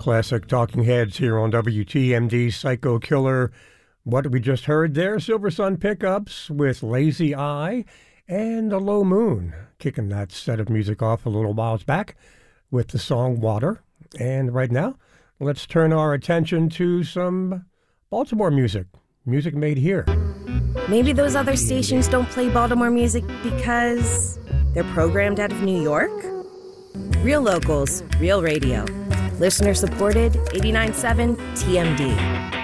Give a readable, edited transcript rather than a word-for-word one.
classic Talking Heads here on WTMD Psycho Killer. What we just heard there, Silver Sun Pickups with Lazy Eye and The Low Moon, kicking that set of music off a little whiles back with the song Water. And right now, let's turn our attention to some Baltimore music made here. Maybe those other stations don't play Baltimore music because they're programmed out of New York? Real locals, real radio. Listener supported, 89.7 TMD.